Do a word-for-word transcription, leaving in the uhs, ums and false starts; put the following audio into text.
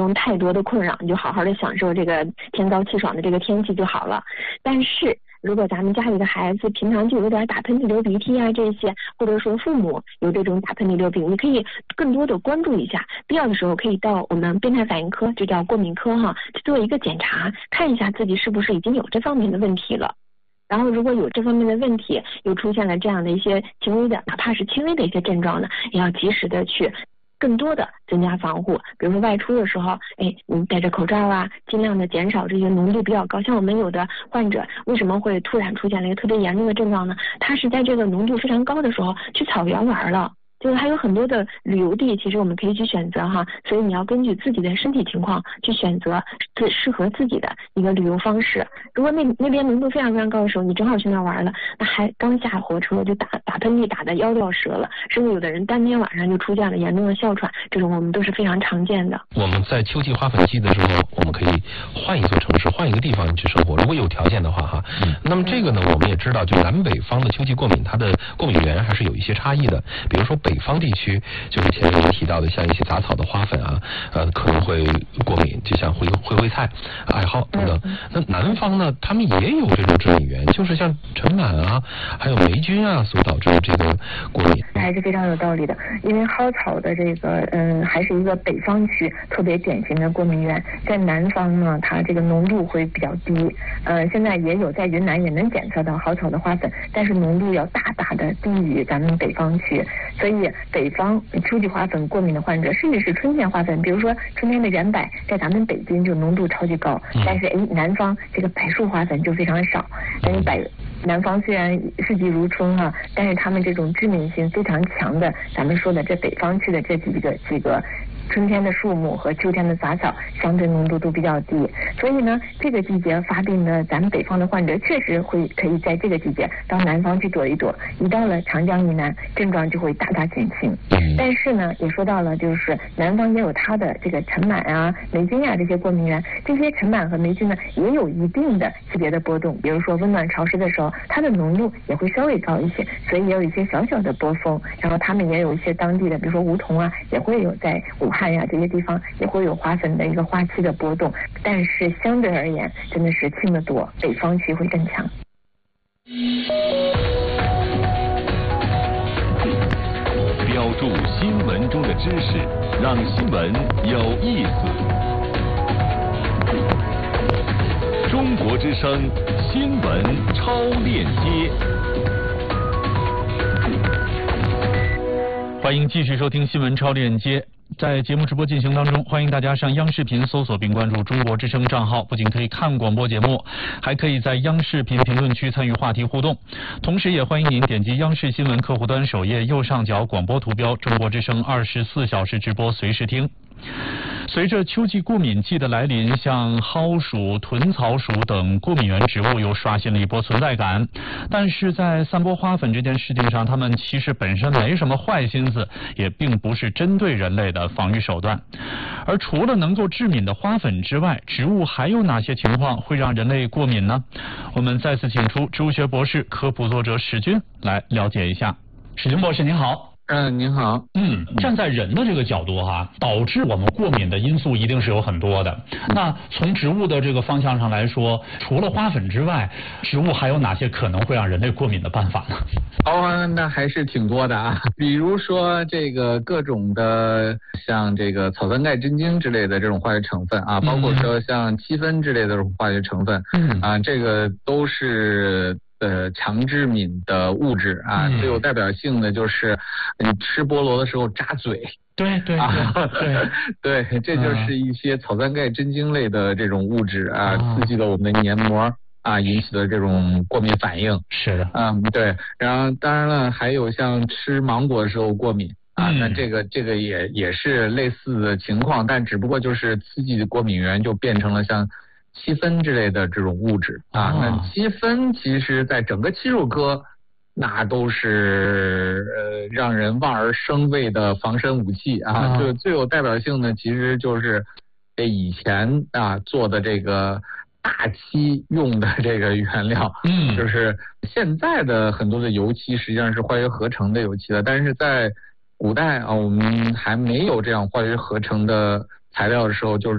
用太多的困扰，你就好好的享受这个天高气爽的这个天气就好了。但是如果咱们家里的孩子平常就有点打喷嚏流鼻涕啊这些，或者说父母有这种打喷嚏流鼻涕，你可以更多的关注一下，必要的时候可以到我们变态反应科，就叫过敏科哈，去做一个检查，看一下自己是不是已经有这方面的问题了。然后如果有这方面的问题，又出现了这样的一些轻微的，哪怕是轻微的一些症状呢，也要及时的去更多的增加防护。比如说外出的时候，哎，你戴着口罩啊，尽量的减少这些浓度比较高。像我们有的患者为什么会突然出现了一个特别严重的症状呢？他是在这个浓度非常高的时候去草原玩了。就是还有很多的旅游地，其实我们可以去选择哈，所以你要根据自己的身体情况去选择最适合自己的一个旅游方式。如果那那边浓度非常非常高的时候，你正好去那玩了，那还刚下火车就打打喷嚏打得腰都要折了，甚至有的人当天晚上就出现了严重的哮喘，这种我们都是非常常见的。 我们在秋季花粉季的时候，我们可以换一座城市，换一个地方去生活，如果有条件的话哈。嗯、那么这个呢，我们也知道，就南北方的秋季过敏，它的过敏源还是有一些差异的。比如说北方地区，就是前面提到的，像一些杂草的花粉啊，呃，可能会过敏，就像灰灰灰菜、艾蒿等等。那南方呢，他们也有这种致敏源，就是像尘螨啊，还有霉菌啊，所导致的这个过敏。 还是非常有道理的，因为蒿草的这个，嗯，还是一个北方区特别典型的过敏源，在南方呢，它这个浓度会比较低。呃，现在也有在云南也能检测到蒿草的花粉，但是浓度要大大的低于咱们北方区，所以北方秋季花粉过敏的患者，甚至是春天花粉，比如说春天的圆柏，在咱们北京就浓度超级高，但是哎，南方这个柏树花粉就非常少。但是北南方虽然四季如春啊，但是他们这种致敏性非常强的，咱们说的这北方区的这几个几个春天的树木和秋天的杂草相对浓度都比较低，所以呢，这个季节发病的咱们北方的患者确实会可以在这个季节到南方去躲一躲，一到了长江以南，症状就会大大减轻。但是呢，也说到了，就是南方也有它的这个尘螨啊、霉菌啊这些过敏源，这些尘螨和霉菌呢也有一定的级别的波动，比如说温暖潮湿的时候，它的浓度也会稍微高一些，所以也有一些小小的波峰。然后他们也有一些当地的，比如说梧桐啊，也会有在武汉呀、啊、这些地方也会有花粉的一个花期的波动，但是相对而言真的是轻得多，北方区会更强。 标注新闻中的知识，让新闻有意思。中国之声新闻超链接， 欢迎继续收听新闻超链接。在节目直播进行当中，欢迎大家上央视频搜索并关注中国之声账号，不仅可以看广播节目，还可以在央视频评论区参与话题互动。同时也欢迎您点击央视新闻客户端首页右上角广播图标，中国之声二十四小时直播随时听。随着秋季过敏季的来临，像蒿属、豚草属等过敏源植物又刷新了一波存在感。但是在散播花粉这件事情上，它们其实本身没什么坏心思，也并不是针对人类的防御手段。而除了能够致敏的花粉之外，植物还有哪些情况会让人类过敏呢？我们再次请出植物学博士、科普作者史军来了解一下。史军博士您好。 嗯，您好。 嗯，站在人的这个角度哈，导致我们过敏的因素一定是有很多的。那从植物的这个方向上来说，除了花粉之外，植物还有哪些可能会让人类过敏的办法呢？ 哦，那还是挺多的啊。比如说这个各种的，像这个草酸钙真精之类的这种化学成分啊，包括说像七酚之类的这种化学成分，嗯啊，这个都是。呃，强致敏的物质啊，嗯、最有代表性的就是你吃菠萝的时候扎嘴。 对对对、啊、 对对，这就是一些草酸钙真精类的这种物质啊，啊刺激了我们的黏膜啊，引起的这种过敏反应。 是的， 嗯，对。然后当然了，还有像吃芒果的时候过敏。啊，那这个这个也也是类似的情况，但只不过就是刺激的过敏源就变成了像七酚之类的这种物质啊。那七酚其实在整个漆树科，那都是呃让人望而生畏的防身武器啊。就最有代表性的其实就是这以前啊做的这个大漆用的这个原料，嗯，就是现在的很多的油漆实际上是化学合成的油漆的，但是在古代啊，我们还没有这样化学合成的材料的时候，就是